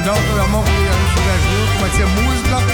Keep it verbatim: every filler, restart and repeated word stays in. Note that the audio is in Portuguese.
Então, todo irmão que estiver junto, vai ser música